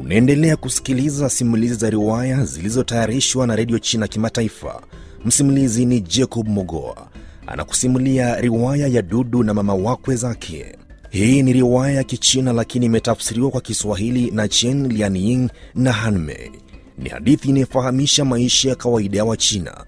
Unaendelea kusikiliza simulizi za riwaya zilizotayarishwa na Radio China Kimataifa. Msimulizi ni Jacob Mogoa. Anakusimulia riwaya ya Dudu na mama wakwe zake. Hii ni riwaya ya Kichina lakini imetafsiriwa kwa Kiswahili na Chen Lianying na Hanmei. Ni hadithi inayofahamisha maisha ya kawaida ya Wachina.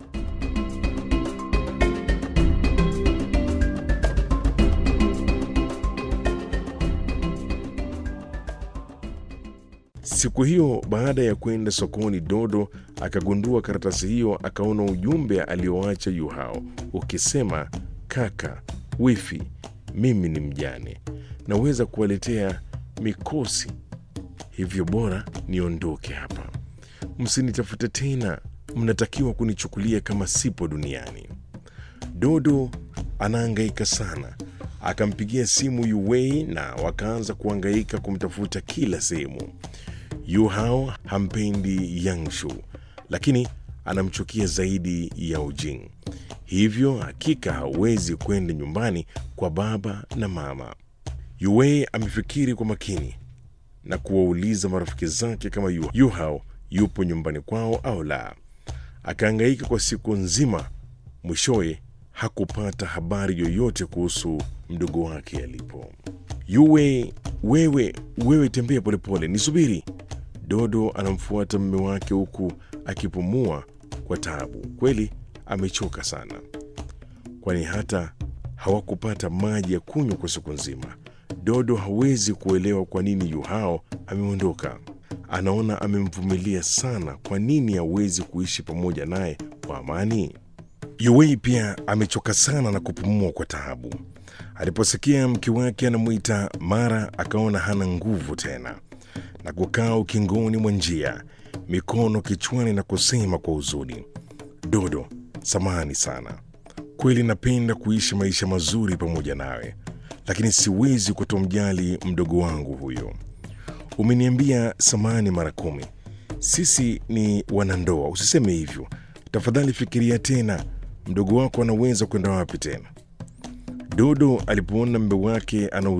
Siku hiyo baada ya kwenda sokoni, Dodo akagundua karatasi hiyo. Akaona ujumbe alioacha Yu Hao ukisema, kaka wifi, mimi ni mjane, naweza kuwaletea mikosi, hivyo bora niondoke hapa, msinitafute tena, mnatakiwa kunichukulia kama sipo duniani. Dodo anahangaika sana. Akampigia simu Yu Wei na wakaanza kuhangaika kumtafuta kila sehemu. Yu Hao hampendi Yangshu, lakini anamchukia zaidi Yao Jing. Hivyo hakika hawezi kwenda nyumbani kwa baba na mama. Yu Wei amefikiri kwa makini na kuwauliza marafiki zake kama Yu Hao yupo nyumbani kwao au la. Akahangaika kwa siku nzima, mwishowe hakupata habari yoyote kuhusu mdogo wake alipo. Yu Wei, wewe tembea polepole, nisubiri. Dodo anamfuata mume wake huku akipumua kwa taabu. Kweli amechoka sana, kwani hata hawakupata maji ya kunywa kwa siku nzima. Dodo hawezi kuelewa kwa nini Yu Hao ameondoka. Anaona amemvumilia sana, kwa nini hawezi kuishi pamoja naye kwa amani? Yu Wei pia amechoka sana na kupumua kwa taabu. Aliposikia mke wake anamuita, mara akaona hana nguvu tena na kukaa ukingoni mwa njia, mikono kichwani na kusema kwa huzuni, Dodo, samahani sana. Kweli napenda kuishi maisha mazuri pamoja nawe, lakini siwezi kutomjali mdogo wangu huyo. Umeniambia samahani mara 10. Sisi ni wanandoa, usiseme hivyo. Tafadhali fikiria tena, mdogo wako anaweza kwenda wapi tena? Dodo alipoona mume wake ana